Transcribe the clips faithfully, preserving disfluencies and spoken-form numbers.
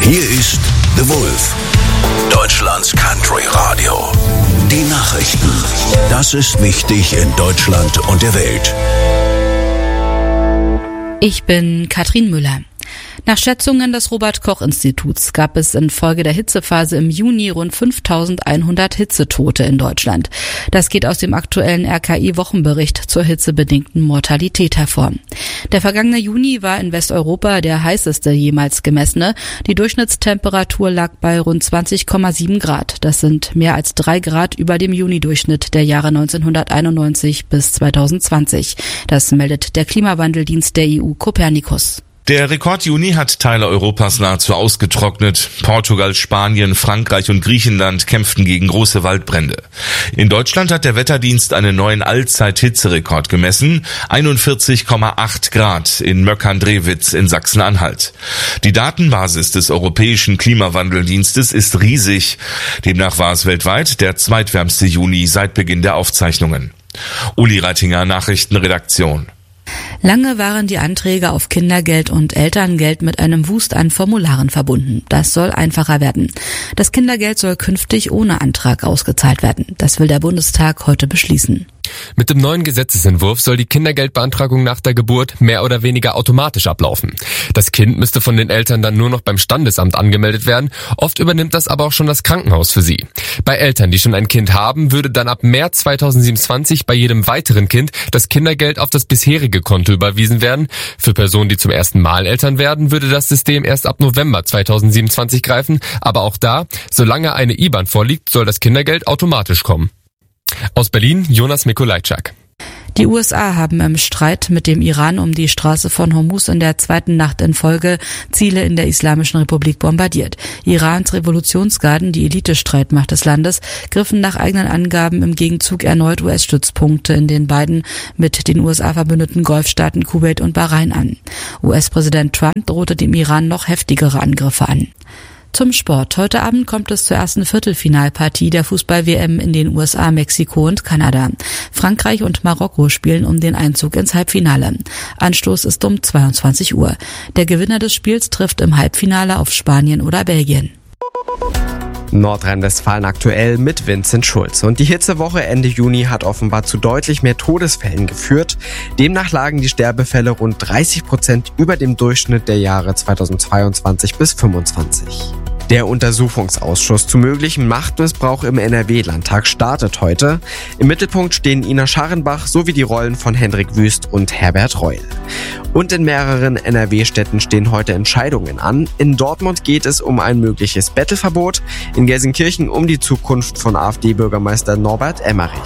Hier ist The Wolf, Deutschlands Country Radio. Die Nachrichten. Das ist wichtig in Deutschland und der Welt. Ich bin Katrin Müller. Nach Schätzungen des Robert-Koch-Instituts gab es infolge der Hitzephase im Juni rund fünftausendeinhundert Hitzetote in Deutschland. Das geht aus dem aktuellen R K I-Wochenbericht zur hitzebedingten Mortalität hervor. Der vergangene Juni war in Westeuropa der heißeste jemals gemessene. Die Durchschnittstemperatur lag bei rund zwanzig Komma sieben Grad. Das sind mehr als drei Grad über dem Juni-Durchschnitt der Jahre neunzehnhunderteinundneunzig bis zweitausendzwanzig. Das meldet der Klimawandeldienst der E U Copernicus. Der Rekord-Juni hat Teile Europas nahezu ausgetrocknet. Portugal, Spanien, Frankreich und Griechenland kämpften gegen große Waldbrände. In Deutschland hat der Wetterdienst einen neuen Allzeit-Hitzerekord gemessen. einundvierzig Komma acht Grad in Möckern-Drewitz in Sachsen-Anhalt. Die Datenbasis des Europäischen Klimawandeldienstes ist riesig. Demnach war es weltweit der zweitwärmste Juni seit Beginn der Aufzeichnungen. Uli Reitinger, Nachrichtenredaktion. Lange waren die Anträge auf Kindergeld und Elterngeld mit einem Wust an Formularen verbunden. Das soll einfacher werden. Das Kindergeld soll künftig ohne Antrag ausgezahlt werden. Das will der Bundestag heute beschließen. Mit dem neuen Gesetzesentwurf soll die Kindergeldbeantragung nach der Geburt mehr oder weniger automatisch ablaufen. Das Kind müsste von den Eltern dann nur noch beim Standesamt angemeldet werden. Oft übernimmt das aber auch schon das Krankenhaus für sie. Bei Eltern, die schon ein Kind haben, würde dann ab März zweitausendsiebenundzwanzig bei jedem weiteren Kind das Kindergeld auf das bisherige Konto überwiesen werden. Für Personen, die zum ersten Mal Eltern werden, würde das System erst ab November zweitausendsiebenundzwanzig greifen. Aber auch da, solange eine I B A N vorliegt, soll das Kindergeld automatisch kommen. Aus Berlin, Jonas Mikolajczak. Die U S A haben im Streit mit dem Iran um die Straße von Hormuz in der zweiten Nacht in Folge Ziele in der Islamischen Republik bombardiert. Irans Revolutionsgarden, die Elitestreitmacht des Landes, griffen nach eigenen Angaben im Gegenzug erneut U S-Stützpunkte in den beiden mit den U S A verbündeten Golfstaaten Kuwait und Bahrain an. U S-Präsident Trump drohte dem Iran noch heftigere Angriffe an. Zum Sport. Heute Abend kommt es zur ersten Viertelfinalpartie der Fußball-W M in den U S A, Mexiko und Kanada. Frankreich und Marokko spielen um den Einzug ins Halbfinale. Anstoß ist um zweiundzwanzig Uhr. Der Gewinner des Spiels trifft im Halbfinale auf Spanien oder Belgien. Nordrhein-Westfalen aktuell mit Vincent Schulz. Und die Hitzewoche Ende Juni hat offenbar zu deutlich mehr Todesfällen geführt. Demnach lagen die Sterbefälle rund dreißig Prozent über dem Durchschnitt der Jahre zweitausendzweiundzwanzig bis fünfundzwanzig. Der Untersuchungsausschuss zu möglichem Machtmissbrauch im N R W-Landtag startet heute. Im Mittelpunkt stehen Ina Scharrenbach sowie die Rollen von Hendrik Wüst und Herbert Reul. Und in mehreren N R W-Städten stehen heute Entscheidungen an. In Dortmund geht es um ein mögliches Bettelverbot, in Gelsenkirchen um die Zukunft von AfD-Bürgermeister Norbert Emmerich.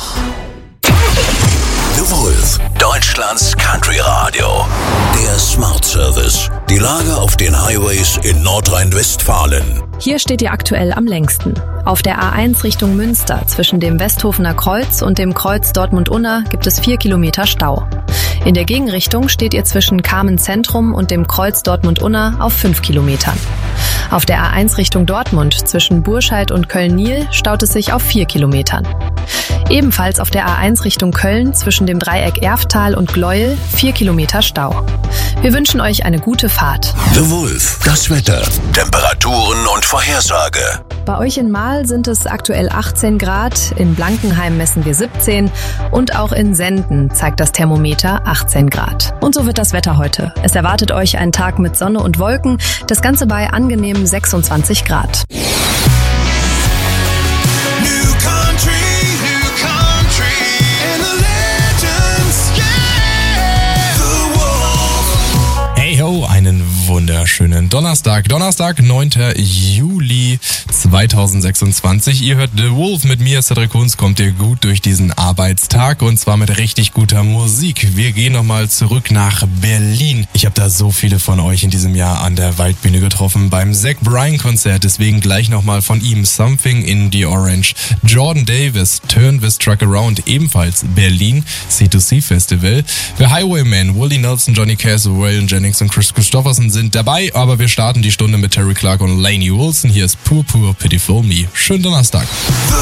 The Wolf, Deutschlands Country Radio. Der Smart Service. Die Lage auf den Highways in Nordrhein-Westfalen. Hier steht ihr aktuell am längsten. Auf der A eins Richtung Münster zwischen dem Westhofener Kreuz und dem Kreuz Dortmund-Unna gibt es vier Kilometer Stau. In der Gegenrichtung steht ihr zwischen Kamen Zentrum und dem Kreuz Dortmund-Unna auf fünf Kilometern. Auf der A eins Richtung Dortmund zwischen Burscheid und Köln-Niel staut es sich auf vier Kilometern. Ebenfalls auf der A eins Richtung Köln zwischen dem Dreieck Erftal und Gleuel vier Kilometer Stau. Wir wünschen euch eine gute Fahrt. The Wolf, das Wetter, Temperaturen und Vorhersage. Bei euch in Mahl sind es aktuell achtzehn Grad, in Blankenheim messen wir siebzehn und auch in Senden zeigt das Thermometer achtzehn Grad. Und so wird das Wetter heute. Es erwartet euch ein Tag mit Sonne und Wolken, das Ganze bei angenehmen sechsundzwanzig Grad. Einen wunderschönen Donnerstag. Donnerstag, neunter Juli zweitausendsechsundzwanzig. Ihr hört The Wolf mit mir, Cedric Kunz, kommt ihr gut durch diesen Arbeitstag und zwar mit richtig guter Musik. Wir gehen nochmal zurück nach Berlin. Ich habe da so viele von euch in diesem Jahr an der Waldbühne getroffen beim Zach Bryan Konzert. Deswegen gleich nochmal von ihm Something in the Orange. Jordan Davis, Turn This Truck Around, ebenfalls Berlin, C zwei C Festival. The Highwaymen, Willie Nelson, Johnny Cass, Waylon Jennings und Chris Christopherson sind dabei, aber wir starten die Stunde mit Terry Clark und Lainey Wilson. Hier ist Poor Poor Pitiful Me. Schönen Donnerstag.